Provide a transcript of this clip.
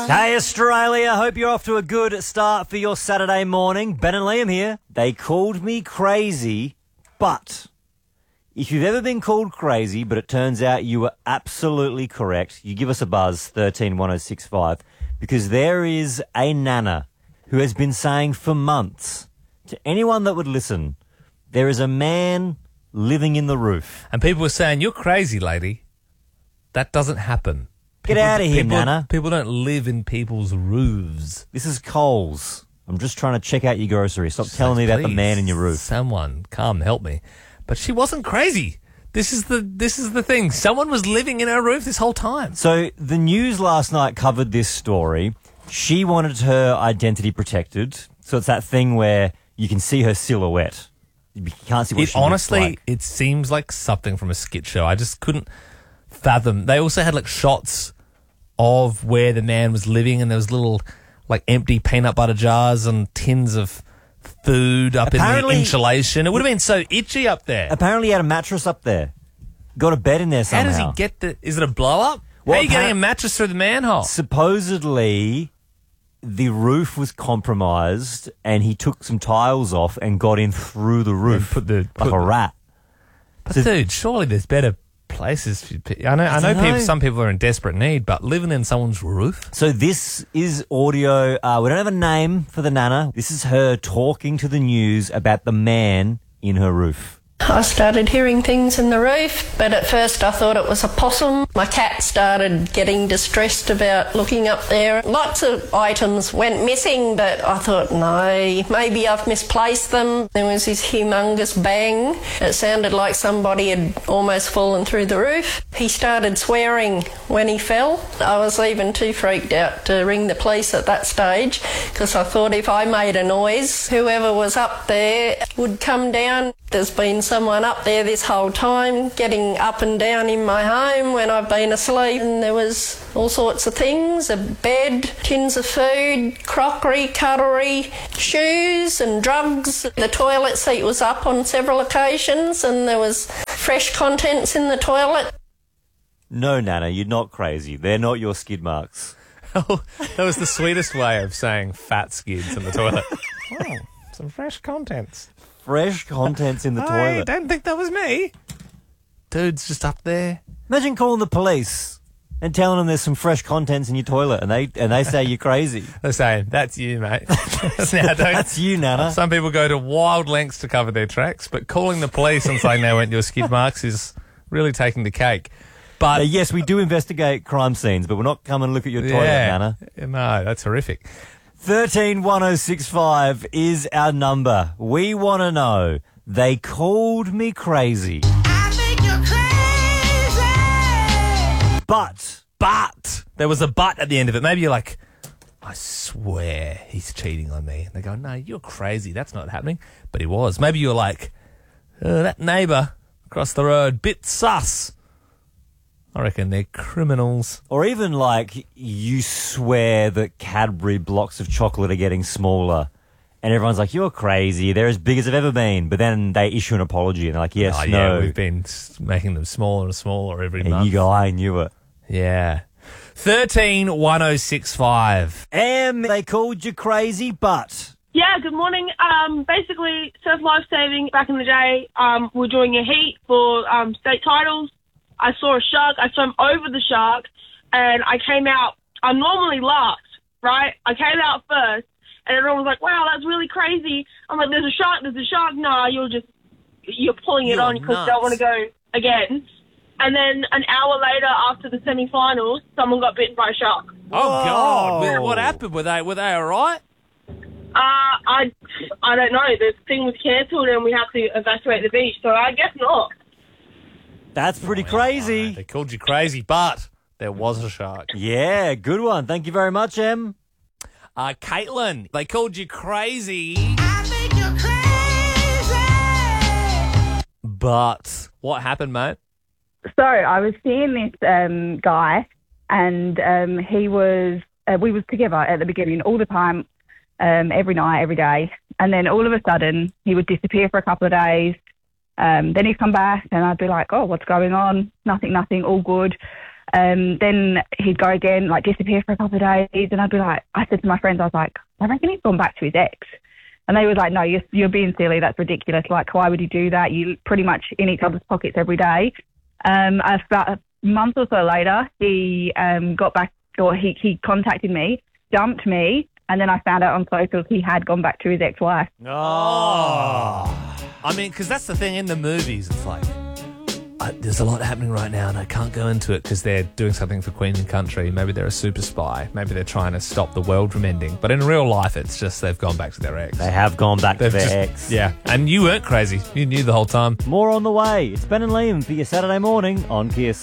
Hey Australia, hope you're off to a good start for your Saturday morning. Ben and Liam here. They called me crazy, but if you've ever been called crazy, but it turns out you were absolutely correct, you give us a buzz, 131065, because there is a nana who has been saying for months to anyone that would listen, there is a man living in the roof. And people were saying, you're crazy, lady. That doesn't happen. Get out of here, Nana. People don't live in people's roofs. This is Coles. I'm just trying to check out your groceries. Stop telling me about the man in your roof. Someone come help me. But she wasn't crazy. This is the thing. Someone was living in her roof this whole time. So the news last night covered this story. She wanted her identity protected. So it's that thing where you can see her silhouette. You can't see what she looks like. It seems like something from a skit show. I just couldn't fathom. They also had like shots of where the man was living, and there was little like empty peanut butter jars and tins of food up in the insulation. It would have been so itchy up there. Apparently he had a mattress up there. Got a bed in there somehow. How does he get is it a blow up? Well, how are you getting a mattress through the manhole? Supposedly the roof was compromised and he took some tiles off and got in through the roof like a rat. But dude, surely there's better places. I know. Some people are in desperate need, but living in someone's roof. So this is audio. We don't have a name for the nana. This is her talking to the news about the man in her roof. I started hearing things in the roof, but at first I thought it was a possum. My cat started getting distressed about looking up there. Lots of items went missing, but I thought, no, maybe I've misplaced them. There was this humongous bang. It sounded like somebody had almost fallen through the roof. He started swearing when he fell. I was even too freaked out to ring the police at that stage, because I thought if I made a noise, whoever was up there would come down. There's been someone up there this whole time, getting up and down in my home when I've been asleep, and there was all sorts of things, a bed, tins of food, crockery, cutlery, shoes and drugs. The toilet seat was up on several occasions and there was fresh contents in the toilet. No, Nana, you're not crazy. They're not your skid marks. Oh, that was the sweetest way of saying fat skids in the toilet. Oh, some fresh contents. Fresh contents in the toilet. I don't think that was me. Dude's just up there. Imagine calling the police and telling them there's some fresh contents in your toilet, and they say you're crazy. They're saying, that's you, mate. That's you, Nana. Some people go to wild lengths to cover their tracks, but calling the police and saying they went to your skid marks is really taking the cake. But yes, we do investigate crime scenes, but we're not coming to look at your toilet, Nana. No, that's horrific. 131065 is our number. We want to know. They called me crazy. I think you're crazy. But there was a but at the end of it. Maybe you're like, I swear he's cheating on me. And they go, no, you're crazy. That's not happening. But he was. Maybe you're like, that neighbour across the road, bit sus. I reckon they're criminals. Or even like you swear that Cadbury blocks of chocolate are getting smaller and everyone's like, you're crazy, they're as big as they've ever been. But then they issue an apology and they're like, yes, no. Yeah, we've been making them smaller and smaller every month. And you go, I knew it. Yeah. 131065. They called you crazy, but... Yeah, good morning. Basically, Surf Lifesaving back in the day, we're doing a heat for state titles. I saw a shark. I swam over the shark, and I came out. I'm normally last, right? I came out first, and everyone was like, wow, that's really crazy. I'm like, there's a shark. Nah, you're pulling it on because you don't want to go again. And then an hour later, after the semi-finals, someone got bitten by a shark. Oh, God. What happened? Were they all right? I don't know. The thing was cancelled, and we had to evacuate the beach, so I guess not. That's pretty crazy. They called you crazy, but there was a shark. Yeah, good one. Thank you very much, Em. Caitlin, they called you crazy. I think you're crazy. But what happened, mate? So I was seeing this guy, and he was. We was together at the beginning all the time, every night, every day, and then all of a sudden he would disappear for a couple of days. Then he'd come back and I'd be like, oh, what's going on? Nothing, all good. Then he'd go again, like disappear for a couple of days, and I'd be like, I said to my friends, I was like, I reckon he's gone back to his ex. And they were like, no, you're being silly. That's ridiculous. Like, why would he do that? You pretty much in each other's pockets every day. About a month or so later, he got back, or he contacted me, dumped me, and then I found out on socials he had gone back to his ex-wife. Oh. I mean, because that's the thing in the movies. It's like, there's a lot happening right now and I can't go into it because they're doing something for Queen and Country. Maybe they're a super spy. Maybe they're trying to stop the world from ending. But in real life, it's just they've gone back to their ex. They have gone back to They've their just- ex. Yeah. And you weren't crazy. You knew the whole time. More on the way. It's Ben and Liam for your Saturday morning on Kiss.